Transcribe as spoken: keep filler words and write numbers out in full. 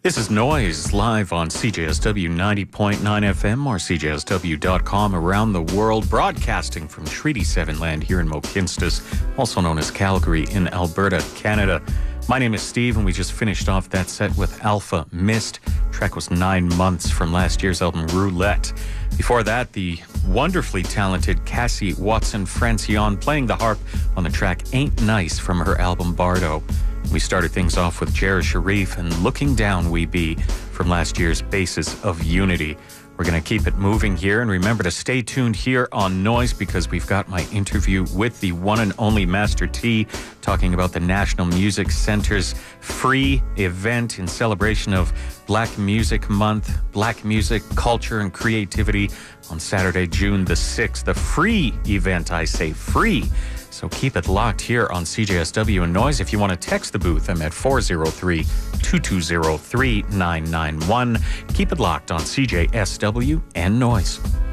This is Noise, live on C J S W ninety point nine F M or C J S W dot com around the world, broadcasting from Treaty seven land here in Mohkinstsis, also known as Calgary in Alberta, Canada. My name is Steve, and we just finished off that set with Alpha Mist. The track was Nine Months from last year's album Roulette. Before that, the wonderfully talented Cassie Watson-Francione playing the harp on the track Ain't Nice from her album Bardo. We started things off with Jarrah Sharif and Looking Down We Be from last year's Basis of Unity. We're going to keep it moving here, and remember to stay tuned here on Noise because we've got my interview with the one and only Master T talking about the National Music Center's free event in celebration of Black Music Month, Black music, culture, and creativity on Saturday, June the sixth. The free event, I say free. So keep it locked here on C J S W and Noise. If you want to text the booth, I'm at four oh three, two two oh, three nine nine one. Keep it locked on C J S W and Noise.